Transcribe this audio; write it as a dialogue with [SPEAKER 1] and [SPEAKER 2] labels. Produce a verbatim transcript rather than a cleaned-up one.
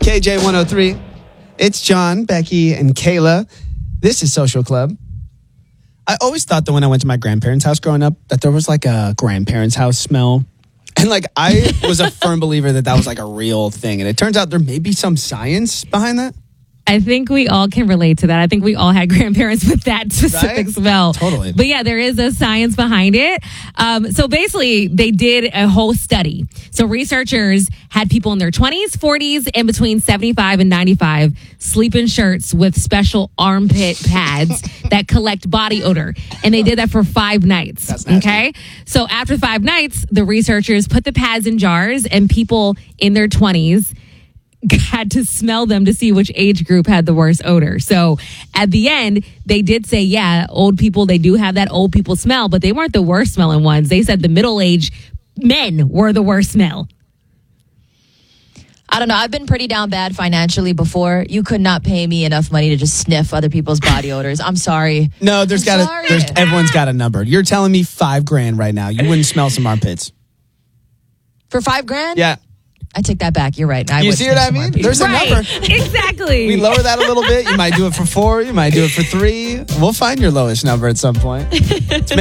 [SPEAKER 1] K J one oh three. It's John, Becky, and Kayla. This is Social Club. I always thought that when I went to my grandparents' house growing up, that there was like a grandparents' house smell. And like I was a firm believer that that was like a real thing. And it turns out there may be some science behind that.
[SPEAKER 2] I think we all can relate to that. I think we all had grandparents with that specific
[SPEAKER 1] Right?
[SPEAKER 2] smell.
[SPEAKER 1] Totally.
[SPEAKER 2] But yeah, there is a science behind it. Um, so basically, they did a whole study. So researchers had people in their twenties, forties, and between seventy-five and ninety-five sleep in shirts with special armpit pads that collect body odor. And they did that for five nights.
[SPEAKER 1] That's nasty.
[SPEAKER 2] Okay? So after five nights, the researchers put the pads in jars, and people in their twenties had to smell them to see which age group had the worst odor. So at the end, they did say, yeah, old people, they do have that old people smell, but they weren't the worst smelling ones. They said the middle-aged men were the worst smell.
[SPEAKER 3] I don't know. I've been pretty down bad financially before. You could not pay me enough money to just sniff other people's body odors. I'm sorry.
[SPEAKER 1] No, there's
[SPEAKER 3] I'm
[SPEAKER 1] got
[SPEAKER 3] sorry.
[SPEAKER 1] to, there's, everyone's got a number. You're telling me five grand right now. You wouldn't smell some armpits.
[SPEAKER 3] For five grand?
[SPEAKER 1] Yeah.
[SPEAKER 3] I take that back. You're right. I
[SPEAKER 1] You
[SPEAKER 3] would
[SPEAKER 1] see
[SPEAKER 3] sniff
[SPEAKER 1] what I
[SPEAKER 3] some
[SPEAKER 1] mean?
[SPEAKER 3] armpits.
[SPEAKER 1] There's a
[SPEAKER 2] Right.
[SPEAKER 1] number.
[SPEAKER 2] Exactly.
[SPEAKER 1] We lower that a little bit. You might do it for four. You might do it for three. We'll find your lowest number at some point.